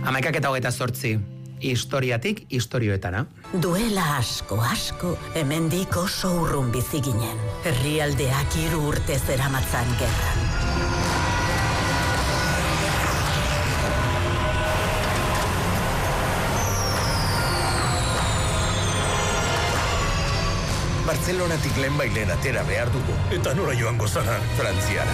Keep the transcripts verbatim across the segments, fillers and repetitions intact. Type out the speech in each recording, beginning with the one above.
Hamaikak eta hogeita zortzi, historiatik historioetara. Duela asko asko, hemendik oso urrun bizi ginen. Herrialdeak hiru urte zeramatzan gerran. Bartzelonatik lehenbailen atera behar dugu. Eta nora joango zara? Frantziara.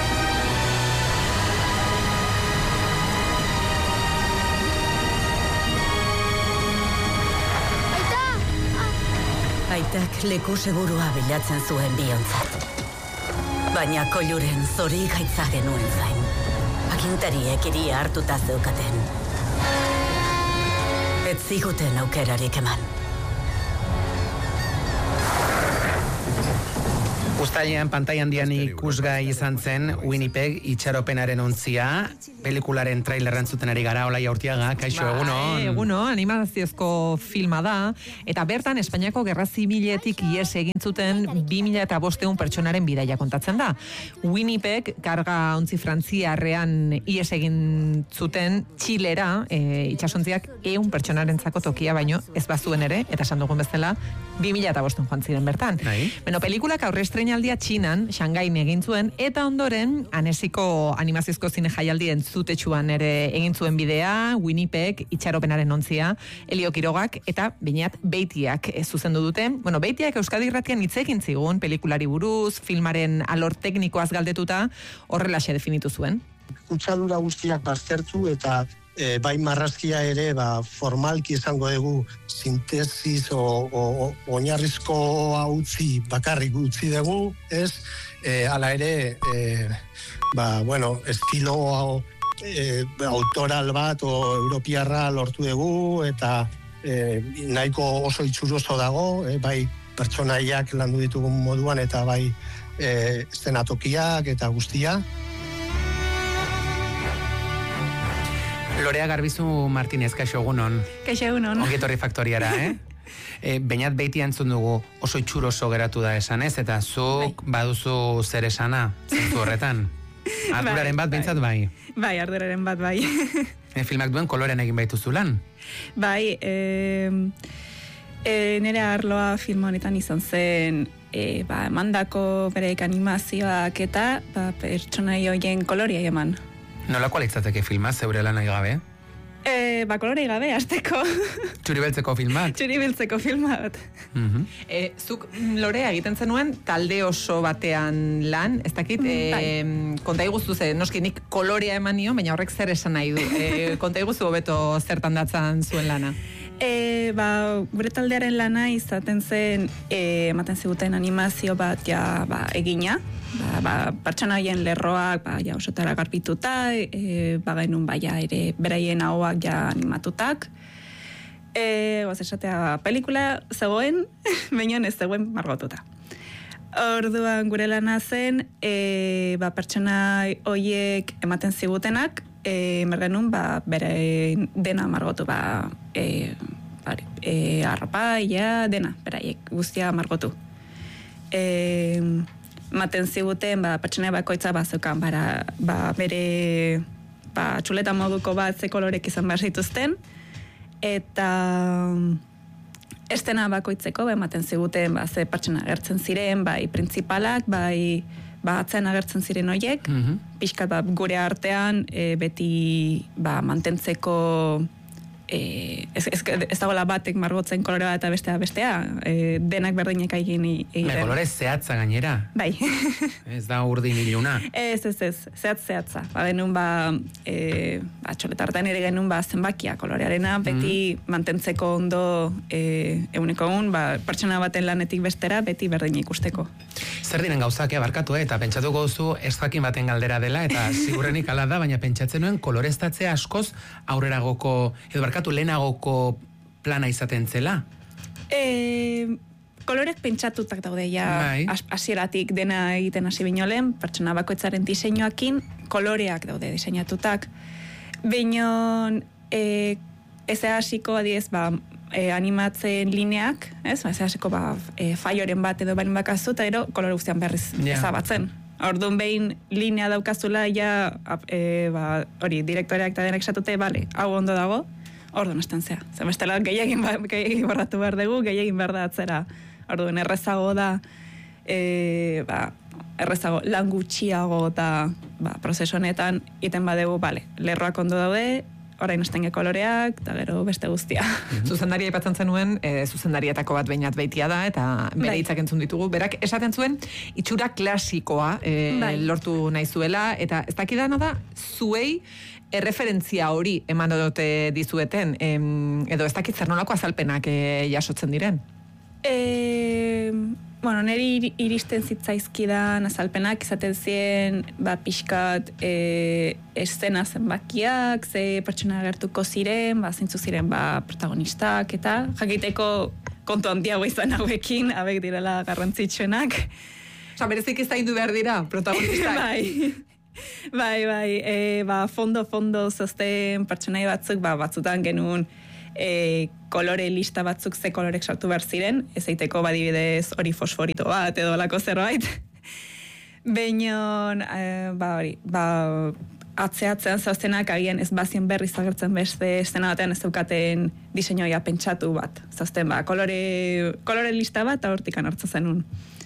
Aita! Aitak leku segurua bilatzen zuen biontzat. Baina Kolluren zori gaitza genuen zain. Agintariek hiria hartuta zeukaten. Ez ziguten aukerarik eman. Uztailean pantai handian ikusgai izan zen Winnipeg itxaropenaren ontzia, pelikularen trailerran zuten ari gara, Olaia Urtiaga, kaixo, ba, egunon. Egunon, animaziozko filma da, eta bertan Espainiako Gerra Zibiletik ihes egin zuten bi mila bostehun pertsonaren bidaia kontatzen da. Winnipeg, karga ontzi frantziarrean ihes egin zuten Txilera, e, itxasontziak ehun pertsonarentzako tokia baino ez bazuen ere, eta esan dugun bezala, bi mila bostehun joan ziren bertan. Nahi. Bueno, pelikulak aurre estreinaldia Txinan, Shangain egin zuen, eta ondoren anesiko animaziozko zine jaialdi entzutetsuan ere egin zuen bidea, Winnipeg, itxaropenaren ontzia, Elio Kirogak eta Beñat Beitiak zuzendu dute. Bueno, Beitiak Euskadi Irratian hitz egin zigun, pelikulari buruz, filmaren alor teknikoaz galdetuta, horrelaxe definitu zuen. Kutsadura guztiak baztertu eta e, bai marrazkia ere ba, formalki izango dugu sintesis o, o, o oinarrizko utzi bakarrik utzi dugu, ez? E, ala ere, e, ba, bueno, estilo e, autoral bat o europiarra lortu dugu eta e, nahiko oso itxuroso dago, e, bai pertsonaiak landu ditugun moduan eta bai e, eszenatokiak eta guztia. Lorea Garbizu Martínez, kaixo egunon. Kaixo egunon. Ongetorri faktoriara, eh? E, Beñat Beiti entzun dugu oso itxuroso geratu da esan ez, eta zuk bai. Baduzu zer esana, zentzu horretan. Arduraren bat, behintzat bai. Bai, arduraren bat bai. E, filmak duen kolorean egin baituzu lan? Bai, e, e, nire arloa film honetan izan zen, e, ba, emandako bereik animazioak eta ba, pertsonai horien koloria eman. Nolako litzateke filma, zeure lan nahi gabe? E, ba, kolorei gabe, azteko. Txuribeltzeko filmak? Txuribeltzeko filmat. Uh-huh. E, zuk, Lorea, egiten zenuen talde oso batean lan, ez dakit, e, konta iguzu ze, noski nik kolorea eman nio, baina horrek zer esan nahi du. E, konta iguzu hobeto zertan datzan zuen lana. E, ba, gure taldearen lana izaten zen, e, ematen ziguten animazio bat ja, ba, egina, ba, ba, pertsonaien lerroak ba, ja, osotara garbituta, e, ba, genuen baia ere beraien ahoak ja animatutak. E, Oaz esatea, pelikula zegoen, baina ez zegoen margotuta. Orduan gure lana zen, e, ba, pertsona hoiek ematen zigutenak, e, mergenun ba, bere dena margotu, ba, e, bari, e, arropa, ja, dena, beraiek guztia margotu. E, ematen ziguten, ba, pertsona bakoitza bazukan, bara, ba, bere ba, txuleta moduko bat ze kolorek izan behar zituzten, eta estena bakoitzeko, ba, ematen ziguten, ba, ze pertsona agertzen ziren, bai, printzipalak, bai, ba, atzean agertzen ziren hoiek, mm-hmm. pixkat ba, gure artean, e, beti ba, mantentzeko e, ez, ez, ez dagoela batek margotzen kolore bat eta bestea bestea, e, denak berdinek egin egiten. Me kolore zehatza gainera. Bai. Ez da urdin iluna. Ez, ez, ez, zehatz zehatza. Ba, genuen ba, e, ba txoletartan ere genuen ba, zenbakia kolorearena, beti mm. mantentzeko ondo e, eguneko egun, ba, pertsona baten lanetik bestera, beti berdin ikusteko. Zer diren gauzak barkatu, eh? Eta pentsatuko duzu ez jakin baten galdera dela, eta segurenik ala da, baina pentsatzen nuen koloreztatzea askoz aurreragoko, edo barkatu lehenagoko plana izaten zela? E, kolorek pentsatutak daude ja hasieratik dena egiten hasi binolen, pertsona bakoitzaren diseinuakin koloreak daude diseinatutak. Beinon e, ez hasiko adiez ba E, animatzen lineak, ez? Ez hasiko ba, e, faioren bat edo barin bakazu, eta ero kolore guztian berriz yeah. ezabatzen. Orduan behin linea daukazula, ja, e, ba, hori, direktoreak eta denek esatute, bale, hau ondo dago, orduan esten zea. Zer bestela, gehiagin, ba, gehiagin borratu behar dugu, gehiagin behar da atzera. Orduan, errezago da, e, ba, errezago lan gutxiago eta ba, prozesu honetan iten badegu, bale, lerroak ondo daude, orain estenge koloreak, eta gero beste guztia. Zuzendaria aipatzen zenuen, e, zuzendarietako bat behinat baitia da, eta bere hitzak entzun ditugu. Berak esaten zuen, itxura klasikoa e, lortu nahi zuela, eta ez dakidana da, zuei erreferentzia hori eman dute dizueten, em, edo ez dakit zer nolako azalpenak e, jasotzen diren? E, bueno, neri iristen zitzaizkidan azalpenak, izaten zien, ba, pixkat e, eszena zenbakiak, ze pertsona gertuko ziren, ba, zeintzu ziren, ba, protagonistak, eta jakiteko kontu handiago izan hauekin, hauek direla garrantzitsuenak. Osa, berezik ez du behar dira, protagonistak. Bai. Bai, bai, e, ba, fondo-fondo zozten pertsonai batzuk, ba, batzutan genuen e, kolore lista batzuk ze kolorek sartu behar ziren, ez eiteko badibidez hori fosforito bat edo lako zerbait. Beinon, e, ba, hori, ba, atzeatzean zauztenak agian ez bazien berriz agertzen beste estena batean ez zeukaten diseinua pentsatu bat. Zauzten, ba, kolore, kolore lista bat hortikan hartza zenun.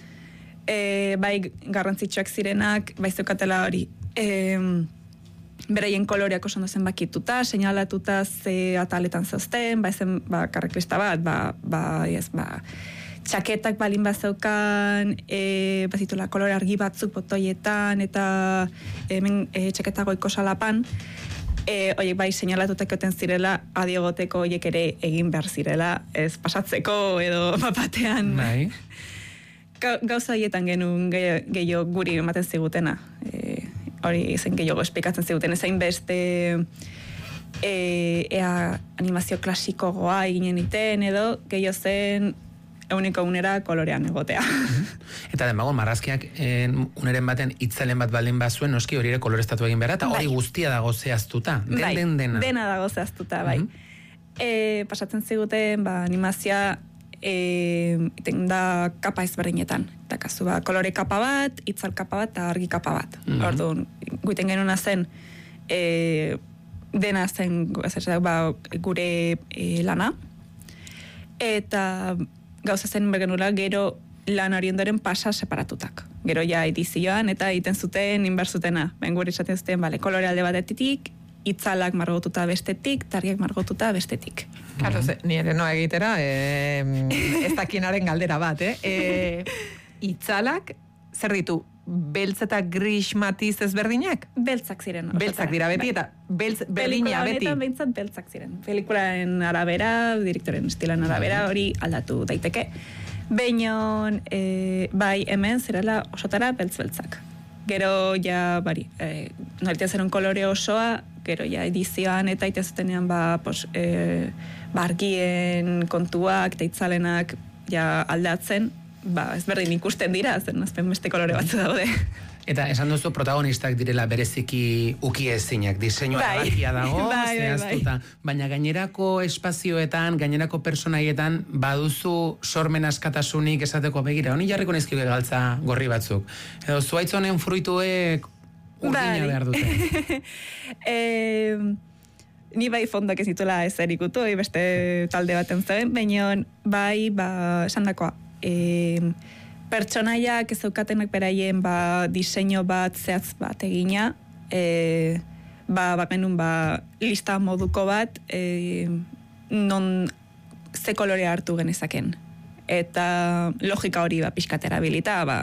E, bai garrantzitsuak zirenak, bai zeukatela hori, e, beraien koloreak oso ondo zenbakituta, seinalatuta ze ataletan zauzten, ba ezen, ba, karreklista bat, ba, ba, ez, ba, txaketak balin bat zeukan, e, bazitula kolore argi batzuk botoietan, eta hemen e, txaketa goiko salapan, e, oiek bai seinalatutak egoten zirela, adiogoteko oiek ere egin behar zirela, ez pasatzeko edo mapatean. Bai. Gauza horietan genuen gehiago guri ematen zigutena. E, hori zen gehiago esplikatzen ziguten. Ezain beste e, ea animazio klasikoa eginen iten edo gehiago zen euniko unera kolorean egotea. Eta demago, marrazkiak en, uneren baten itzalen bat baldin bazuen, noski hori ere koloreztatu egin behar, eta hori bai. Guztia dago zehaztuta. Den, bai, den, dena. Dena dago zehaztuta, bai. Uh-huh. E, pasatzen ziguten, ba, animazioa E, iten da kapa ezberdinetan. Eta kasu ba, kolore kapa bat, itzal kapa bat, eta argi kapa bat. Mm-hmm. Orduan, guiten genuna zen, e, dena zen ba, gure e, lana. Eta gauza zen bergenula, gero lanari ondoren pasa separatutak. Gero ja edizioan, eta egiten zuten, inberzutena. Ben gure esaten zuten, bale, kolore alde batetik, itzalak margotuta bestetik, targiak margotuta bestetik. Claro, mm-hmm. Ni ere noa egitera, eh, ez dakienaren galdera bat, eh? E, itzalak, zer ditu, beltz eta gris matiz ezberdinak? Beltzak ziren. Beltzak dira beti, eta beltz berdina beti. Pelikula honetan behintzat beltzak ziren. Pelikularen arabera, direktoren estilan arabera, hori aldatu daiteke. Beinon, e, bai hemen zerela osotara beltz-beltzak. Gero ja, bari, e, noltea zer un kolore osoa, gero ja edizioan eta itezutenean ba, pos, e, bargien kontuak eta itzalenak ja aldatzen, ba, ezberdin ikusten dira, zen azpen beste kolore batzu daude. Eta esan duzu protagonistak direla bereziki ukiezinak, diseinua bai. Bakia dago, bai, zehaztuta. Bai. Baina gainerako espazioetan, gainerako personaietan, baduzu sormen askatasunik esateko begira. Honi jarriko nizkiuke galtza gorri batzuk. Edo zuaitz honen fruituek urdina behar dute. e, ni bai fondak ez dituela ezer ikutu, beste talde baten zen, baina bai, ba, esan dakoa, e, pertsonaiak ez zeukatenak beraien ba, diseinu bat, zehatz bat egina, e, ba, bagenun ba, lista moduko bat, e, non ze kolorea hartu genezaken. Eta logika hori ba, pixkat erabilita, ba,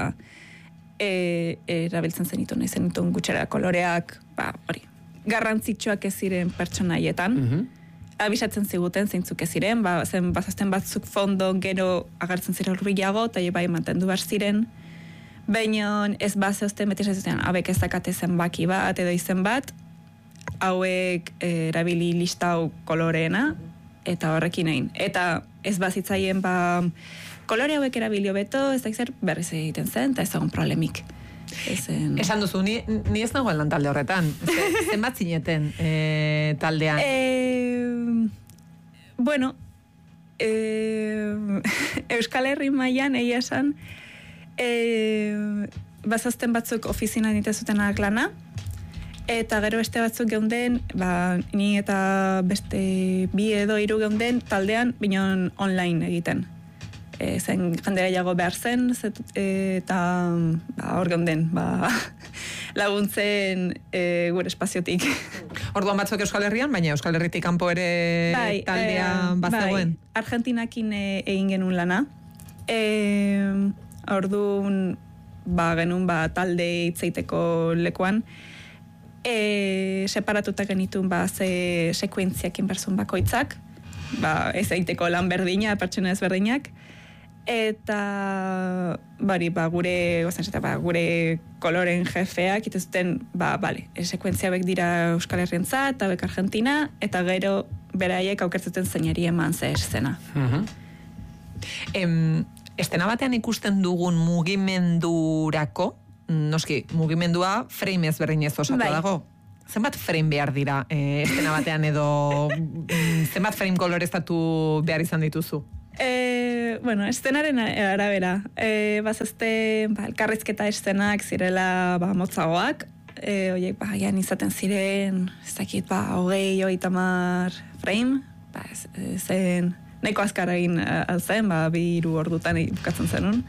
e, erabiltzen zenitu nahi zenitun gutxera koloreak, ba, hori, garrantzitsuak ez ziren pertsonaietan, mm-hmm. abisatzen ziguten zeintzuk ez ziren, ba, zen bazazten batzuk fondo gero agertzen ziren urbilago, eta bai mantendu behar ziren, baina ez bazazten beti esatzen, hauek ez dakate zenbaki bat, edo izen bat, hauek eh, erabili lista hau koloreena, eta horrekin egin. Eta ez bazitzaien, ba, kolore hauek erabilio beto, ez da zer berriz egiten zen, eta ez dagoen problemik. Ezen... Esan duzu, ni, ni ez nagoen lan talde horretan. Zenbat zineten e, taldean? E, bueno, e, Euskal Herri mailan egia esan, e, bazazten batzuk ofizinan itezutenak lana, eta gero beste batzuk geunden, ba, ni eta beste bi edo hiru geunden taldean, binon online egiten. E, zen jende gehiago behar zen, zet, e, eta ba, hor geunden, ba, laguntzen e, gure espaziotik. Orduan batzuk Euskal Herrian, baina Euskal Herritik kanpo ere bai, taldea e, bazegoen? Bai, Argentinakin e, egin genuen lana. E, orduan, ba, genuen ba, talde hitzeiteko lekuan, e, separatuta genitun ba, ze sekuentziakin berzun bakoitzak, ba, ez egiteko lan berdina, pertsona ezberdinak, eta bari, ba, gure, gozan, ba, gure koloren jefeak, ituzuten, ba, bale, sekuentzia bek dira Euskal Herrientzat, eta bek Argentina, eta gero beraiek aukertzuten zeinari eman ze eszena. Uh-huh. Em, estena batean ikusten dugun mugimendurako, noski, mugimendua frame ezberdinez osatu bai. dago. Zenbat frame behar dira eh, estena batean edo zenbat frame koloreztatu behar izan dituzu? E, bueno, estenaren arabera. E, bazazte, ba, elkarrizketa estenak zirela ba, motzagoak. E, oiek, ba, jan izaten ziren, ez dakit, ba, hogei, hogei tamar frame. Ba, ez, zen, nahiko azkar egin alzen, ba, bi hiru ordutan bukatzen zenun.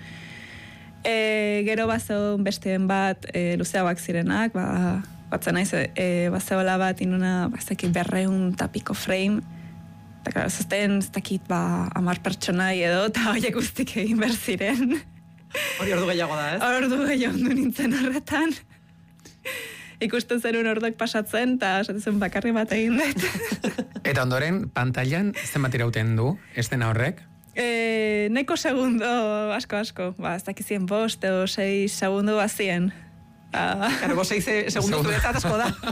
E, gero bazeon besteen bat e, luzeagoak zirenak, ba, batzen naiz, e, bazeola bat inuna, ba, ez dakit, berreun tapiko frame. Eta, klaro, zazten, ez dakit, ba, amar pertsonai edo, eta horiek guztik egin behar ziren. Hori ordu gehiago da, ez? Ordu gehiago du nintzen horretan. Ikusten zenun orduak pasatzen, eta esatzen bakarri bat egin dut. Eta ondoren, pantailan, zenbat irauten du, estena horrek? E, neko segundo, asko-asko. Ba, ez dakizien bost, edo sei segundo bazien. Ba, Claro, vos seis segundos zuretzat asko da.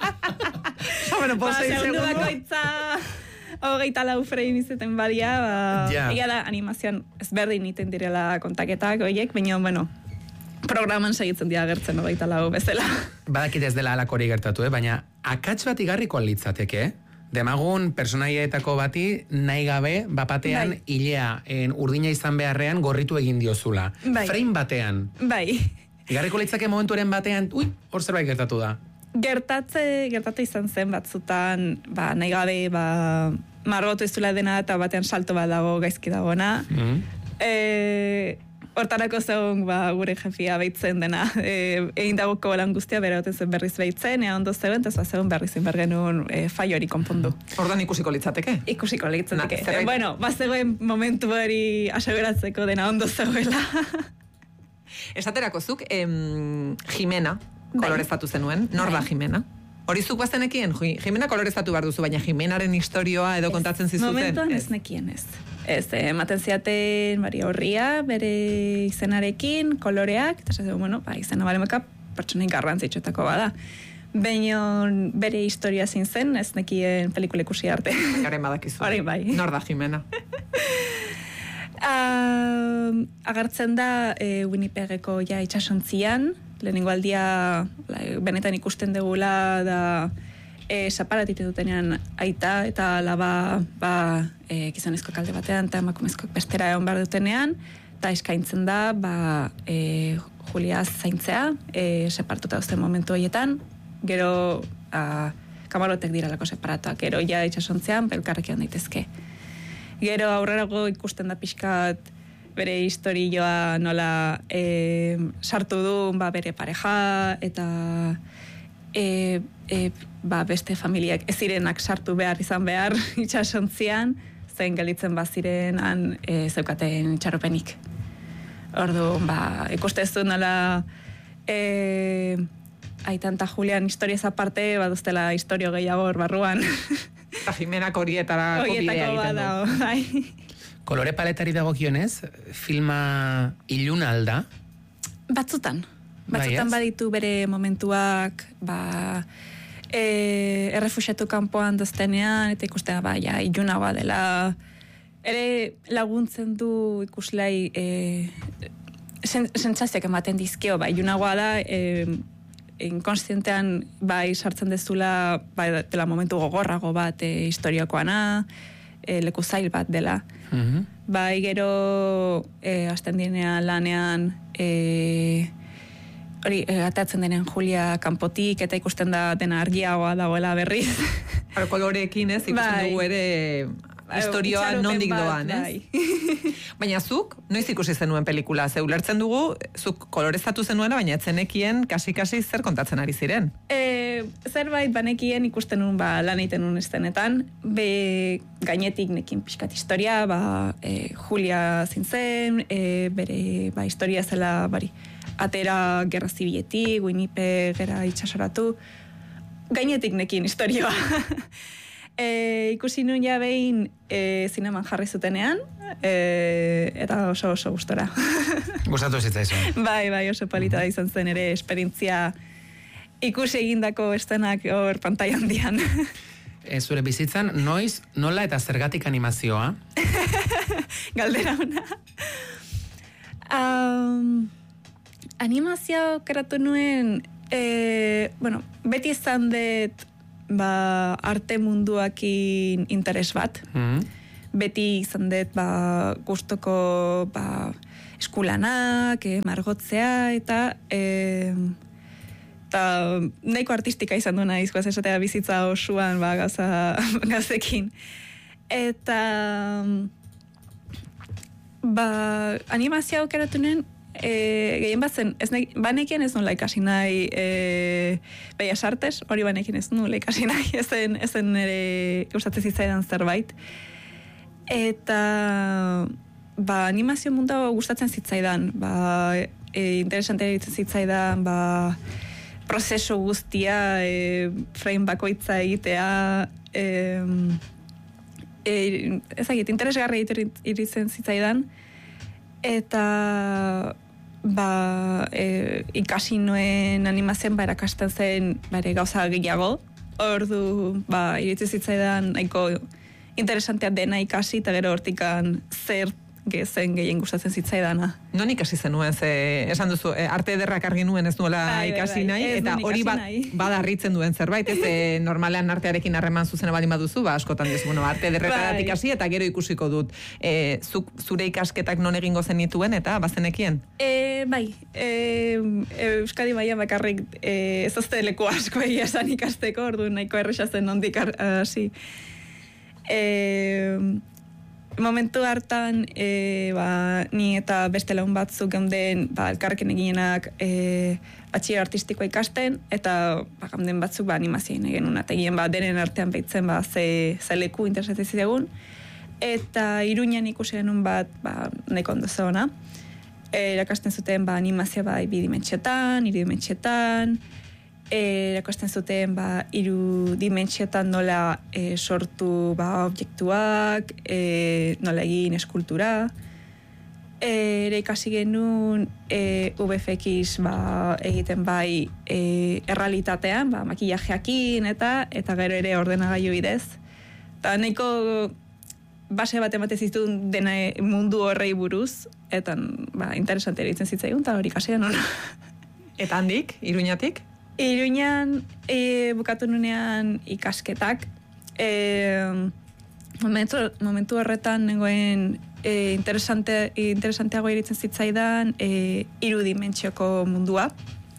Bueno, ba, vos seis segundo segundos. bakoitza... Hogeita lau frame izeten badia, ba, Ja. egia da animazioan ezberdin iten direla kontaketak, oiek, baina, bueno, programan segitzen dira gertzen hogeita lau bezala. Badakit ez dela alakori gertatu, eh? Baina akats bat igarriko litzateke, eh? Demagun personaietako bati nahi gabe bapatean Bai. hilea en urdina izan beharrean gorritu egin diozula. Bai. Frame batean. Bai, Igarriko litzake momentuaren batean, ui, hor zerbait gertatu da. gertatze, gertate izan zen batzutan, ba, nahi gabe, ba, margotu izula dena eta batean salto bat dago gaizki dagoena. Mm. E, hortarako zegoen ba, gure jefia behitzen dena. E, egin dagoko lan guztia bera oten zen berriz behitzen, ea ondo zegoen, eta zegoen berriz zen bergenuen e, fai hori konpondu. Ordan ikusiko litzateke. Ikusiko lehitzateke. Na, zerbait- Bueno, bazegoen momentu hori aseguratzeko dena ondo zegoela. Esaterako zuk, em, Jimena, Bai. koloreztatu zenuen. Nor da Bai. Jimena? Hori zuk bazenekien, Ji- Jimena koloreztatu behar duzu, baina Jimenaren historioa edo kontatzen zizuten. Momentuan ez nekien ez. Ez, eh, ematen ziaten bari horria, bere izenarekin, koloreak, eta esaten, bueno, ba, izena balemeka pertsonaik garrantzitsuetako bada. Baina bere historia zein zen, ez nekien pelikula ikusi arte. Garen badakizu. Hori bai. Nor da Jimena? Uh, agertzen da e, Winnipegeko ja itxasontzian, lehenengo aldia la, benetan ikusten degula da e, separatitu dutenean aita eta laba ba, e, gizonezko kalde batean eta emakumezko bestera egon behar dutenean, eta eskaintzen da ba, e, Julia zaintzea e, separatuta duzten momentu horietan, gero a, kamarotek diralako separatuak, gero ja itxasontzean pelkarrekian daitezke. Gero aurrerago ikusten da pixkat bere historioa nola e, sartu du ba, bere pareja eta e, e, ba, beste familiak ez zirenak sartu behar izan behar itxasontzian, zen gelitzen baziren han e, zeukaten itxaropenik. Ordu, ba, ikustezu nola e, Aitan eta Julian historiaz aparte, baduztela historio gehiago hor barruan. Eta Jimenak horietarako bidea Horietako egiten bada, du. bai. Kolore paletari dagokionez, filma iluna alda. Batzutan. Bai, Batzutan ez? baditu bere momentuak, ba, e, errefuxiatu kanpoan doztenean, eta ikustea, ba, ja, ilunagoa dela. Ere laguntzen du ikuslai e, sen, sentsazioak ematen dizkio, ba, ilunagoa da, e, inkonstientean bai sartzen dezula bai dela momentu gogorrago bat e, historiakoana, e, leku zail bat dela. Mhm. Bai, gero e, hasten dinean lanean e, hori, e, atatzen denen Julia kanpotik, eta ikusten da dena argiagoa dagoela berriz. Haro koloreekin ez, ikusten Bai. dugu ere historioa Itxaropen nondik bat, doan, ez? bai. Baina zuk, noiz ikusi zenuen pelikula? Ze ulertzen dugu, zuk koloreztatu zenuena, baina etzenekien kasi-kasi zer kontatzen ari ziren. E, zerbait banekien ikusten nun ba, lan egiten nun estenetan, be gainetik nekin pixkat historia, ba, e, Julia zintzen, e, bere ba, historia zela bari, atera gerra zibiletik, Winnipeg gera itxasoratu, gainetik nekin historioa. E, ikusi nun ja behin e, zineman jarri zutenean, e, eta oso oso gustora. Gustatu zitzaizun. Bai, bai, oso polita da izan zen ere esperientzia ikusi egindako estenak hor pantai handian. E, zure bizitzan, noiz, nola eta zergatik animazioa? Galdera ona. Um, animazio keratu nuen, e, bueno, beti izan dut ba, arte munduakin interes bat. Mm. Beti izan dut ba, gustoko ba, eskulanak, eh, margotzea, eta eh, eta nahiko artistika izan du naiz, guaz esatea bizitza osuan ba, gaza, gazekin. Eta ba, animazio aukeratu nuen, E, gehien bat zen, ez nahi, banekien ez nula ikasi nahi e, Bellas Artes, hori banekien ez nula ikasi nahi, ezen, ezen ere gustatzen zitzaidan zerbait. Eta ba, animazio mundua gustatzen zitzaidan, ba, e, interesantea ditzen zitzaidan, ba, prozesu guztia, e, frame bakoitza egitea, e, e, ezagit, interesgarri iritzen zitzaidan, eta ba, e, ikasi nuen animazioan ba, erakasten zen bare gauza gehiago. Ordu, ba, iritsi zitzaidan nahiko interesantea dena ikasi, eta gero hortikan zer zen gehien gustatzen zitzaidana. Non ikasi zenuen, ze esan duzu, e, arte ederrak argi nuen ez nuela bai, ikasi bai, nahi, ez eta nuen hori ikasi bat, nahi. badarritzen duen zerbait, ez e, normalean artearekin harreman zuzena baldin baduzu, ba, askotan dizu, bueno, arte ederretarat Bai. ikasi, eta gero ikusiko dut. E, zuk, zure ikasketak non egingo zenituen, eta bazenekien? E, bai, e, Euskadi Mailan bakarrik e, ez azte leku asko egia esan ikasteko, ordu nahiko erresa zen nondik hasi. E, momentu hartan e, ba, ni eta beste lagun batzuk geunden ba, elkarrekin eginenak e, atxio artistikoa ikasten, eta ba, geunden batzuk ba, animazioen egin una, eta egin ba, denen artean behitzen ba, ze, ze leku interesatzen zidegun, eta Iruñan ikusi genuen bat ba, nahiko ondo zeona. E, erakasten zuten ba, animazioa ba, bidimentxetan, irudimentxetan, E, erakosten zuten ba, iru dimentsiotan nola e, sortu ba, objektuak, e, nola egin eskultura. E, ere ikasi genuen e, V F X ba, egiten bai e, errealitatean, ba, makillajeakin eta eta gero ere ordenagailu bidez. Eta nahiko base bat ematen zituen dena mundu horrei buruz, eta ba, interesante eritzen zitzaigun, eta hori ikasi genuen. Eta handik, Iruñatik? Iruñan e, bukatu nunean ikasketak. E, momentu, momentu horretan nengoen e, interesante, interesanteago iritzen zitzaidan e, irudimentsioko mundua.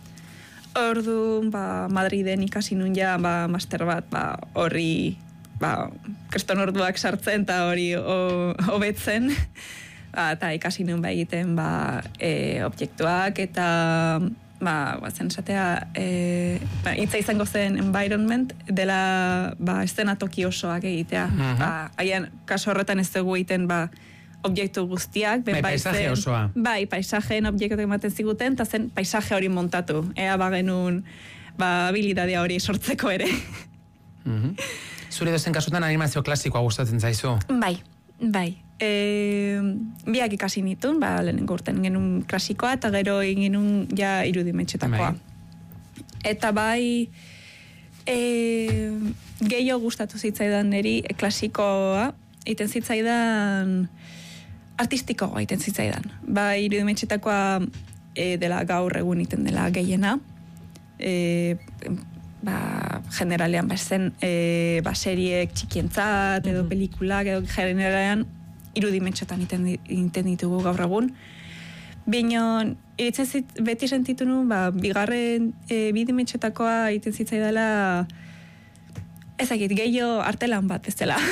Ordu, ba, Madriden ikasi nun ja, ba, master bat, ba, horri, ba, kriston orduak sartzen, eta hori hobetzen. Ba, eta ikasi nun ba egiten, ba, e, objektuak, eta ba, zen esatea, e, ba, itza izango zen environment dela ba, eszenatoki osoak egitea. Uh-huh. Ba, haian, kaso horretan ez dugu egiten ba, objektu guztiak. Bai, paisaje zen, osoa. Bai, paisajeen objektu ematen ziguten, eta zen paisaje hori montatu. Ea bagenun ba, habilidadea hori sortzeko ere. Uh-huh. Zure dozen kasutan animazio klasikoa gustatzen zaizu? Bai, bai. E, biak ikasi nituen, ba, lehenengo urten genuen klasikoa, eta gero egin genuen ja irudimentxetakoa. Bai. Eta bai, e, gehiago gustatu zitzaidan niri klasikoa, egiten zitzaidan artistikoa egiten zitzaidan. Ba, irudimentxetakoa e, dela gaur egun egiten dela gehiena, e, ba, generalean ba, zen, e, ba, seriek txikientzat, edo pelikulak, edo generalean irudimentxotan iten ditugu gaur egun. Binon, iritzen zit, beti sentitu nuen, ba, bigarren e, bidimetxetakoa egiten zitzaidala, ezakit, gehiago artelan bat, ez dela.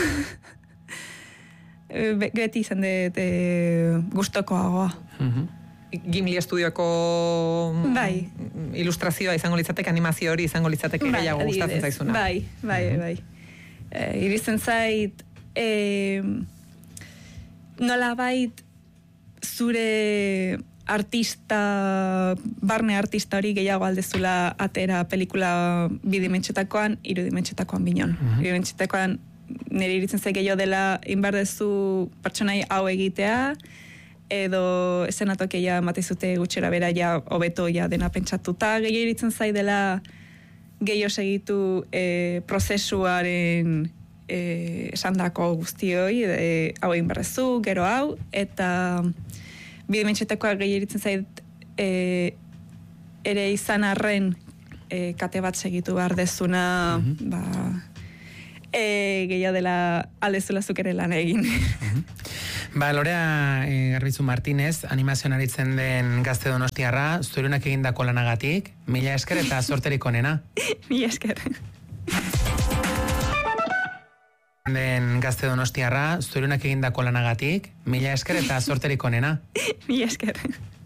Be, beti izan dut e, gustokoagoa. Mhm. Gimli estudioko Bai. ilustrazioa izango litzateke, animazio hori izango litzateke Bai, gehiago gustatzen adibidez. zaizuna. Bai, bai, Mhm. bai. E, irizten zait, e, nolabait zure artista, barne artista hori gehiago aldezula atera pelikula bidimentxetakoan, irudimentxetakoan binon. Mhm. Irudimentxetakoan nire iritzen zait gehiago dela inbardezu pertsonai hau egitea, edo esenatokia matizute gutxera bera ja hobeto ja dena pentsatuta, gehiago iritzen zai dela gehiago segitu e, prozesuaren e, esandako guztioi, e, hau egin berrezu, gero hau, eta bidimentxetakoa gehiago iritzen zait e, ere izan arren e, kate bat segitu behar dezuna, Mhm. ba, e, gehiago dela aldezula zuk ere lan egin. Ba, Lorea e, Garbizu Martínez, animazioan aritzen den gazte donostiarra, zurunak egindako lanagatik, mila esker eta sorterik onena. Mila esker. Den gazte donostiarra, zurunak egindako lanagatik, mila esker eta sorterik onena. Mila esker.